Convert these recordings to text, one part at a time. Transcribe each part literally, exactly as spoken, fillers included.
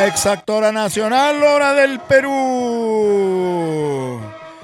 La exacta hora nacional, hora del Perú.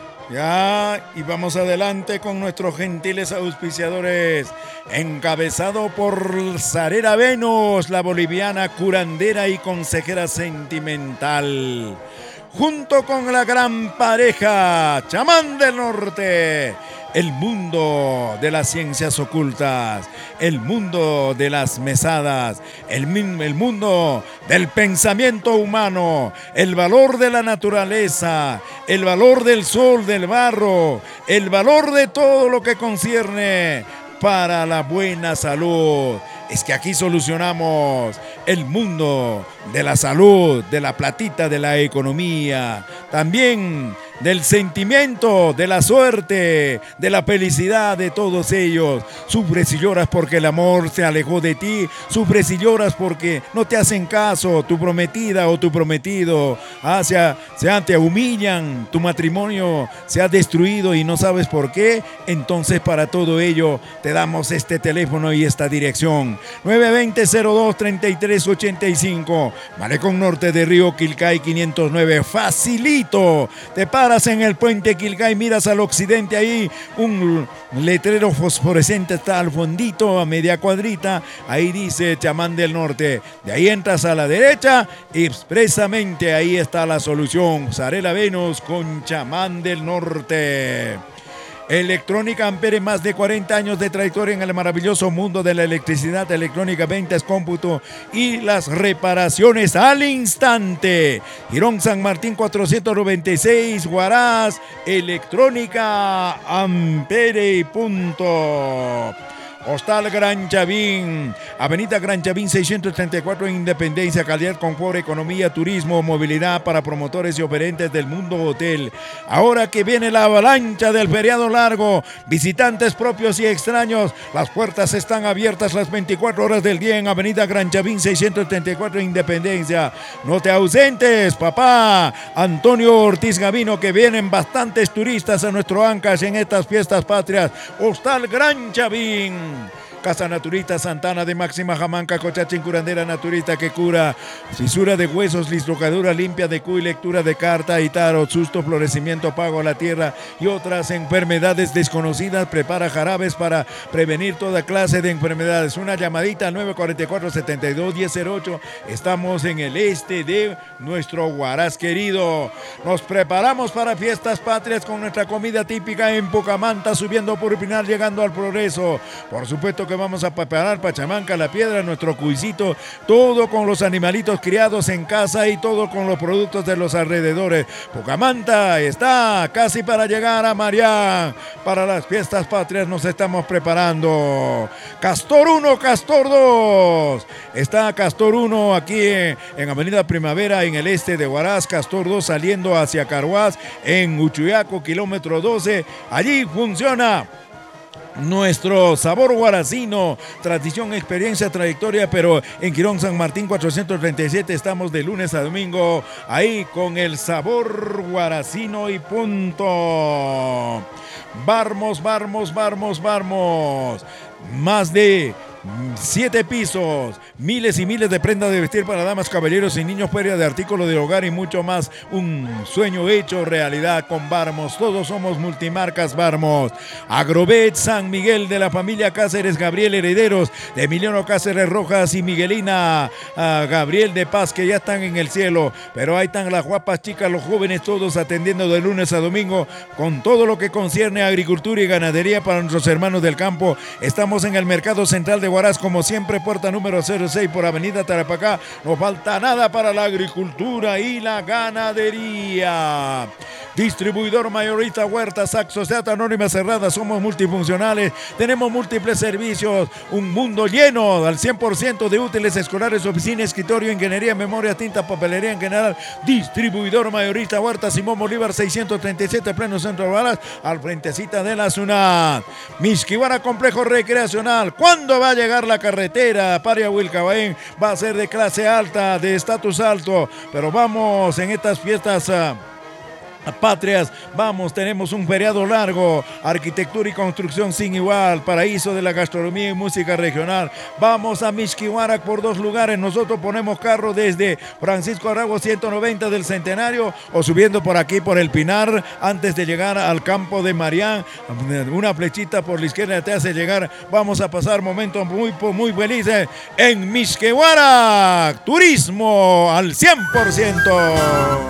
Ya, y vamos adelante con nuestros gentiles auspiciadores, encabezado por Zarela Venus, la boliviana curandera y consejera sentimental, junto con la gran pareja Chamán del Norte, el mundo de las ciencias ocultas, el mundo de las mesadas, el, el mundo del pensamiento humano, el valor de la naturaleza, el valor del sol, del barro, el valor de todo lo que concierne para la buena salud. Es que aquí solucionamos el mundo de la salud, de la platita, de la economía, también del sentimiento, de la suerte, de la felicidad de todos ellos. Sufres y lloras porque el amor se alejó de ti, sufres y lloras porque no te hacen caso tu prometida o tu prometido, ah, se, se te humillan, tu matrimonio se ha destruido y no sabes por qué. Entonces para todo ello te damos este teléfono y esta dirección: nueve dos cero, cero dos, tres tres ocho cinco, Malecón Norte de Río Quilcay quinientos nueve. Facilito, te paras en el puente Quilcay, miras al occidente, ahí un letrero fosforescente está al fondito, a media cuadrita, ahí dice Chamán del Norte. De ahí entras a la derecha y expresamente ahí está la solución. Zarela Venus con Chamán del Norte. Electrónica Ampere, más de cuarenta años de trayectoria en el maravilloso mundo de la electricidad, electrónica, ventas, cómputo y las reparaciones al instante. Girón San Martín cuatrocientos noventa y seis, Huaraz. Electrónica Ampere y punto. Hostal Gran Chavín, Avenida Gran Chavín seiscientos treinta y cuatro, Independencia, calidad, confort, economía, turismo, movilidad para promotores y operantes del mundo hotel. Ahora que viene la avalancha del feriado largo, visitantes propios y extraños, las puertas están abiertas las veinticuatro horas del día en Avenida Gran Chavín seiscientos treinta y cuatro, Independencia. No te ausentes, papá. Antonio Ortiz Gavino, que vienen bastantes turistas a nuestro Ancash en estas fiestas patrias. Hostal Gran Chavín. Casa Naturista Santana de Máxima Jamanca, Cochachín, curandera naturista que cura fisura de huesos, listrocadura limpia de cuy, lectura de carta y tarot, susto, florecimiento, pago a la tierra y otras enfermedades desconocidas. Prepara jarabes para prevenir toda clase de enfermedades. Una llamadita al nueve cuatro cuatro, siete dos, uno cero cero ocho. Estamos en el este de nuestro Huaraz querido. Nos preparamos para fiestas patrias con nuestra comida típica en Pucamanta, subiendo por Pinar, llegando al Progreso. Por supuesto que vamos a preparar Pachamanca, La Piedra, nuestro cuisito, todo con los animalitos criados en casa y todo con los productos de los alrededores. Pucamanta está casi para llegar a Marián. Para las fiestas patrias nos estamos preparando. Castor uno, Castor dos. Está Castor uno aquí en Avenida Primavera, en el este de Huaraz. Castor dos saliendo hacia Carhuaz, en Uchuyaco, kilómetro doce. Allí funciona nuestro sabor huaracino, tradición, experiencia, trayectoria, pero en Girón San Martín cuatrocientos treinta y siete estamos de lunes a domingo, ahí con el sabor huaracino y punto. Barmos, Barmos, Barmos, Barmos. Más de siete pisos, miles y miles de prendas de vestir para damas, caballeros y niños, feria de artículos de hogar y mucho más. Un sueño hecho realidad con Barmos. Todos somos multimarcas Barmos. Agrovet San Miguel, de la familia Cáceres Gabriel, herederos de Emiliano Cáceres Rojas y Miguelina uh, Gabriel de Paz, que ya están en el cielo. Pero ahí están las guapas chicas, los jóvenes, todos atendiendo de lunes a domingo con todo lo que concierne a agricultura y ganadería para nuestros hermanos del campo. Estamos en el Mercado Central de Huaraz, como siempre, puerta número cero seis por Avenida Tarapacá. No falta nada para la agricultura y la ganadería. Distribuidor mayorista Huerta Sac, Sociedad Anónima Cerrada. Somos multifuncionales, tenemos múltiples servicios, un mundo lleno al cien por ciento de útiles escolares, oficina, escritorio, ingeniería, memoria, tinta, papelería en general. Distribuidor mayorista Huerta, Simón Bolívar seiscientos treinta y siete, pleno centro de Huaraz, al frentecita de la SUNAT. Mixquihuara, complejo recreacional. ¿Cuándo va a llegar la carretera para Huilcabaén? Va a ser de clase alta, de estatus alto, pero vamos en estas fiestas uh, Patrias, vamos, tenemos un feriado largo, arquitectura y construcción sin igual, paraíso de la gastronomía y música regional. Vamos a Mixquihuarac por dos lugares, nosotros ponemos carro desde Francisco Aragua ciento noventa del Centenario o subiendo por aquí por el Pinar antes de llegar al campo de Marián. Una flechita por la izquierda te hace llegar, vamos a pasar momentos muy, muy felices en Mixquihuarac, turismo al cien por ciento.